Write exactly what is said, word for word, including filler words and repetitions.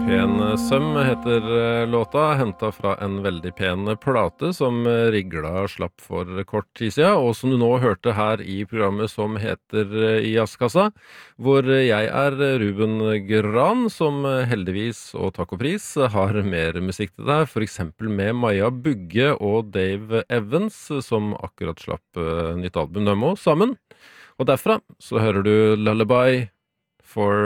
Pen søm heter eh, låta, hentet fra en veldig pen plate som eh, Rigla slapp for kort tid siden, og som du nå hørte her i programmet som heter eh, I Jazzkassa, hvor jeg er Ruben Gran, som eh, heldigvis og takk og pris har mer musikk til deg, for eksempel med Maja Bugge og Dave Evans, som akkurat slapp eh, nytt album dem også sammen. Og derfra så hører du Lullaby for